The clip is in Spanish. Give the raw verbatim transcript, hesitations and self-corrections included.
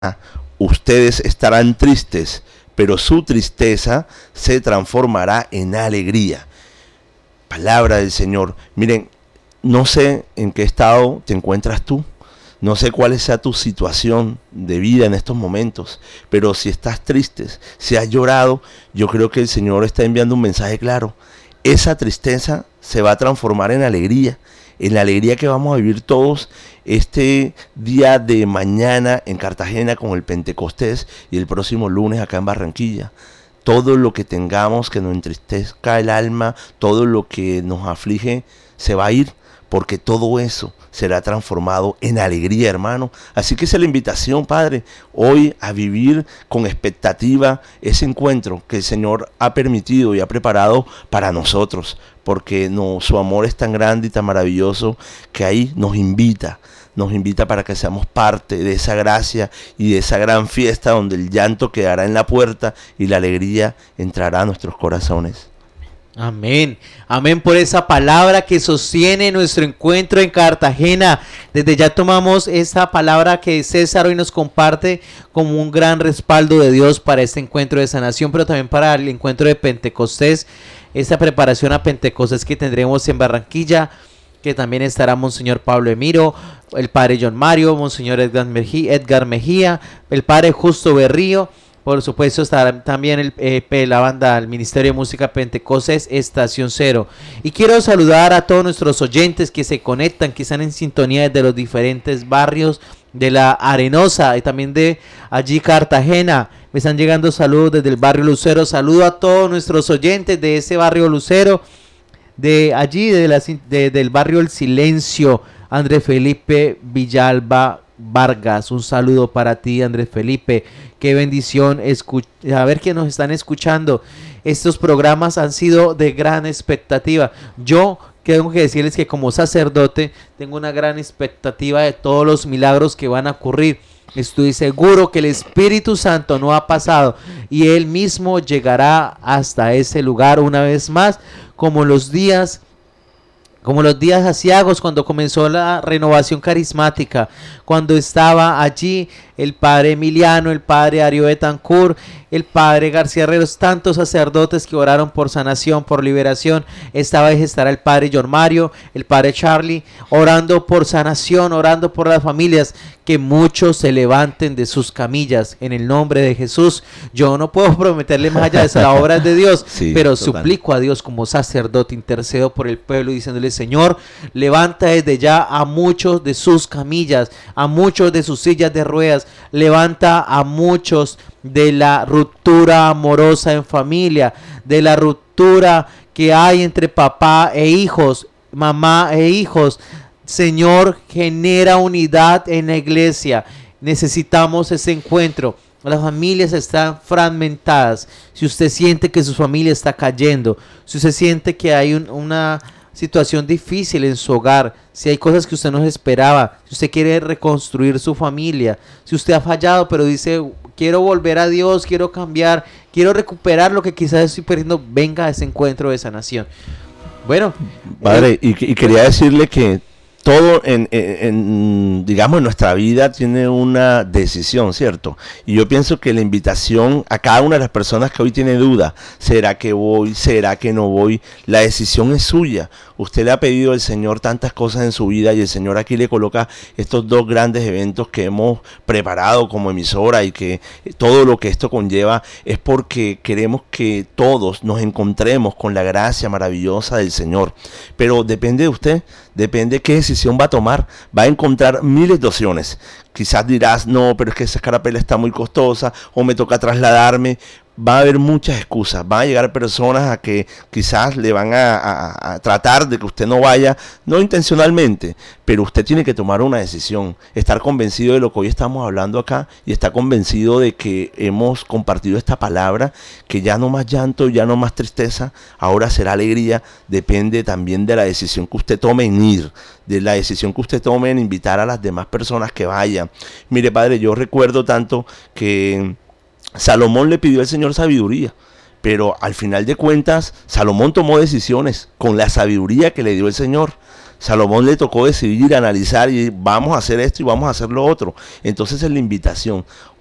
ustedes estarán tristes, pero su tristeza se transformará en alegría. Palabra del Señor. Miren, no sé en qué estado te encuentras tú. No sé cuál sea tu situación de vida en estos momentos, pero si estás triste, si has llorado, yo creo que el Señor está enviando un mensaje claro. Esa tristeza se va a transformar en alegría, en la alegría que vamos a vivir todos este día de mañana en Cartagena con el Pentecostés y el próximo lunes acá en Barranquilla. Todo lo que tengamos que nos entristezca el alma, todo lo que nos aflige, se va a ir, porque todo eso será transformado en alegría, hermano. Así que esa es la invitación, Padre, hoy a vivir con expectativa ese encuentro que el Señor ha permitido y ha preparado para nosotros, porque no, su amor es tan grande y tan maravilloso que ahí nos invita, nos invita para que seamos parte de esa gracia y de esa gran fiesta donde el llanto quedará en la puerta y la alegría entrará a nuestros corazones. Amén, amén por esa palabra que sostiene nuestro encuentro en Cartagena. Desde ya tomamos esta palabra que César hoy nos comparte como un gran respaldo de Dios para este encuentro de sanación, pero también para el encuentro de Pentecostés, esta preparación a Pentecostés que tendremos en Barranquilla, que también estará Monseñor Pablo Emiro, el Padre John Mario, Monseñor Edgar Mejía, Edgar Mejía, el Padre Justo Berrío. Por supuesto estará también el, eh, la banda, el Ministerio de Música Pentecostés Estación Cero. Y quiero saludar a todos nuestros oyentes que se conectan, que están en sintonía desde los diferentes barrios de la Arenosa y también de allí Cartagena. Me están llegando saludos desde el barrio Lucero. Saludo a todos nuestros oyentes de ese barrio Lucero, de allí, de la, de, del barrio El Silencio. Andrés Felipe Villalba Vargas, un saludo para ti, Andrés Felipe. Qué bendición escuch- a ver que nos están escuchando. Estos programas han sido de gran expectativa. Yo tengo que decirles que como sacerdote tengo una gran expectativa de todos los milagros que van a ocurrir. Estoy seguro que el Espíritu Santo no ha pasado y Él mismo llegará hasta ese lugar una vez más, como los días Como los días aciagos, cuando comenzó la renovación carismática, cuando estaba allí el padre Emiliano, el padre Ario Betancourt, el padre García Herreros, tantos sacerdotes que oraron por sanación, por liberación. Esta vez estará el padre John Mario, el padre Charlie, orando por sanación, orando por las familias, que muchos se levanten de sus camillas en el nombre de Jesús. Yo no puedo prometerle más allá de esas obras de Dios, sí, pero total. Suplico a Dios como sacerdote, intercedo por el pueblo diciéndole: Señor, levanta desde ya a muchos de sus camillas, a muchos de sus sillas de ruedas, levanta a muchos de la ruptura amorosa en familia, de la ruptura que hay entre papá e hijos, mamá e hijos. Señor, genera unidad en la iglesia. Necesitamos ese encuentro. Las familias están fragmentadas. Si usted siente que su familia está cayendo, si usted siente que hay un, una situación difícil en su hogar, si hay cosas que usted no esperaba, si usted quiere reconstruir su familia, si usted ha fallado pero dice: quiero volver a Dios, quiero cambiar, quiero recuperar lo que quizás estoy perdiendo, venga a ese encuentro de sanación. Bueno, Padre, eh, y, y quería decirle que todo en, en, en, digamos, en nuestra vida tiene una decisión, ¿cierto? Y yo pienso que la invitación a cada una de las personas que hoy tiene duda, ¿será que voy? ¿Será que no voy? La decisión es suya. Usted le ha pedido al Señor tantas cosas en su vida y el Señor aquí le coloca estos dos grandes eventos que hemos preparado como emisora, y que todo lo que esto conlleva es porque queremos que todos nos encontremos con la gracia maravillosa del Señor. Pero depende de usted, depende de qué decisión va a tomar. Va a encontrar miles de opciones. Quizás dirás: no, pero es que esa escarapela está muy costosa, o me toca trasladarme. Va a haber muchas excusas. Van a llegar personas a que quizás le van a, a, a tratar de que usted no vaya, no intencionalmente, pero usted tiene que tomar una decisión, estar convencido de lo que hoy estamos hablando acá, y estar convencido de que hemos compartido esta palabra, que ya no más llanto, ya no más tristeza, ahora será alegría. Depende también de la decisión que usted tome en ir, de la decisión que usted tome en invitar a las demás personas que vayan. Mire, Padre, yo recuerdo tanto que Salomón le pidió al Señor sabiduría, pero al final de cuentas Salomón tomó decisiones con la sabiduría que le dio el Señor. Salomón le tocó decidir, analizar y vamos a hacer esto y vamos a hacer lo otro. Entonces es la invitación.